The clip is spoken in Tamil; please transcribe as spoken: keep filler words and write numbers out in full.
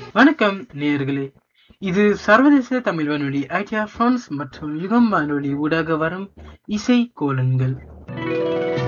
வணக்கம் நேயர்களே. இது சர்வதேச தமிழ் வானொலி ஐடிஆர் பிரான்ஸ் மற்றும் யுகம் வானொலி ஊடாக வரும் இசை கோலன்கள்.